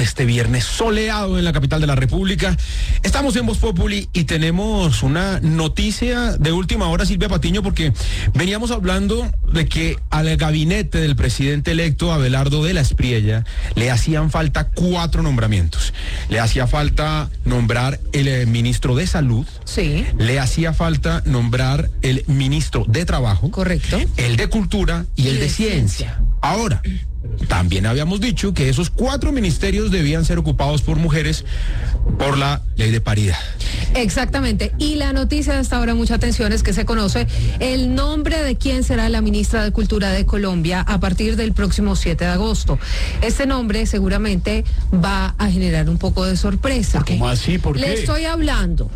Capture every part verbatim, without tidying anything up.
este viernes soleado en la capital de la República. Estamos en Voz Populi y tenemos una noticia de última hora, Silvia Patiño, porque veníamos hablando de que al gabinete del presidente electo Abelardo de la Espriella le hacían falta cuatro nombramientos. Le hacía falta nombrar el eh, ministro de Salud. Sí. Le hacía falta nombrar el ministro de Trabajo. Correcto. El de Cultura y, y el de, de ciencia. ciencia. Ahora, también habíamos dicho que esos cuatro ministerios debían ser ocupados por mujeres por la ley de paridad. Exactamente. Y la noticia de esta hora, mucha atención, es que se conoce el nombre de quién será la ministra de Cultura de Colombia a partir del próximo siete de agosto. Este nombre seguramente va a generar un poco de sorpresa. ¿Cómo así? ¿Por qué? Le estoy hablando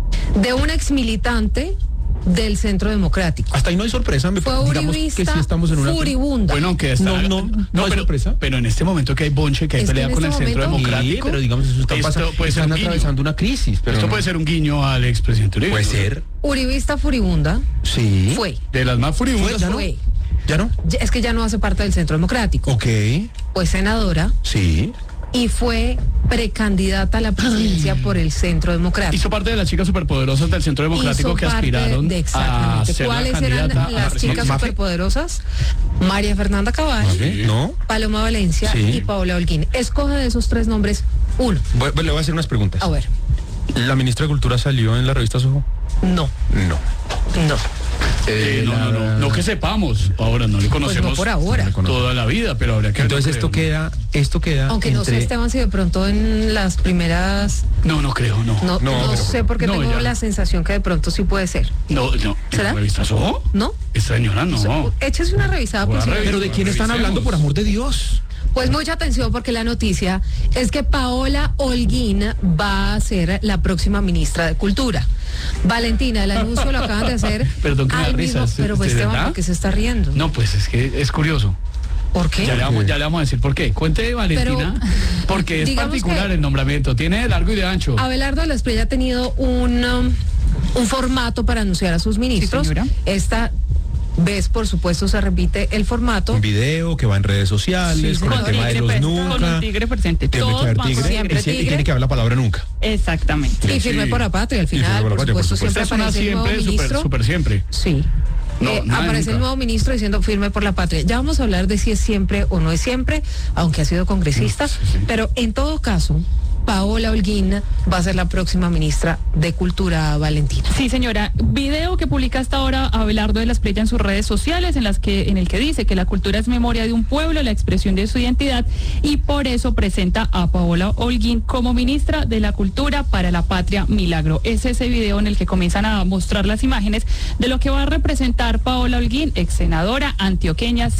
de un exmilitante del Centro Democrático. Hasta ahí no hay sorpresa, me Fue uribista, que sí estamos en una furibunda. Bueno, aunque está, no, no, no, no hay pero, sorpresa. Pero en este momento que hay bonche, que hay es pelea que con este el Centro momento, Democrático. Sí, pero digamos eso está esto pasando, puede ser están un guiño. atravesando una crisis. Pero esto no. puede ser un guiño al expresidente Uribe. Puede ser. Uribista furibunda. Sí. Fue. De las más furibundas. ¿Ya no? Fue. ¿Ya no? Es que ya no hace parte del Centro Democrático. Ok. Fue senadora. Sí. Y fue precandidata a la presidencia por el Centro Democrático. Hizo parte de las chicas superpoderosas del Centro Democrático Hizo que parte aspiraron de, a ser ¿Cuáles la eran candidata las a chicas ¿Mafe? superpoderosas? María Fernanda Cabal, ¿Sí? ¿No? Paloma Valencia Sí. y Paola Holguín. Escoja de esos tres nombres uno. Voy, le voy a hacer unas preguntas. A ver. ¿La ministra de Cultura salió en la revista Soho? No. No. No. Eh, no, no, no, no que sepamos. Ahora no le conocemos Pues no por ahora. toda la vida, pero habría que. Entonces esto creo, queda, esto queda. Aunque no sé, entre... Esteban, si de pronto en las primeras... No, no creo, no. No, No, no pero- sé porque no, tengo ya. la sensación que de pronto sí puede ser. No, no. ¿En ¿Será? la revista Soho? ¿No? Esta señora no. Échese una revisada por Voy a si no- revisar. Pero ¿de quién están Revisemos. hablando, por amor de Dios? Pues mucha atención porque la noticia es que Paola Holguín va a ser la próxima ministra de Cultura. Valentina, el anuncio lo acaban de hacer. Perdón que me da al risa, mismo- ¿es- Pero es pues de Esteban, verdad? ¿por qué se está riendo? No, pues es que es curioso. ¿Por qué? Ya le, vamos, ya le vamos a decir por qué. Cuente, Valentina, Pero, porque es digamos particular que- el nombramiento. Tiene de largo y de ancho. Abelardo de la Espriella ha tenido un, um, un formato para anunciar a sus ministros. señora. Esta vez, por supuesto, se repite el formato. Un video que va en redes sociales, Sí, con el con tema de tigre, los pues, nunca. con un tigre presente. Tiene que Todos haber van tigre, siempre y, sí- y tigre. tiene que haber la palabra nunca. Exactamente. Y Sí. firme por la patria. Al Y firme final, por la por patria, por supuesto, supuesto. siempre Esta es una aparece el nuevo siempre, super, ministro. super siempre. Sí. No, Eh, nada de aparece el nunca. nuevo ministro diciendo firme por la patria. Ya vamos a hablar de si es siempre o no es siempre, aunque ha sido congresista, Sí, sí. pero en todo caso, Paola Holguín va a ser la próxima ministra de Cultura, Valentina. Sí, señora. Video que publica hasta ahora Abelardo de la Espriella en sus redes sociales, en las que, en el que dice que la cultura es memoria de un pueblo, la expresión de su identidad, y por eso presenta a Paola Holguín como ministra de la Cultura para la Patria Milagro. Es ese video en el que comienzan a mostrar las imágenes de lo que va a representar Paola Holguín, ex senadora antioqueña.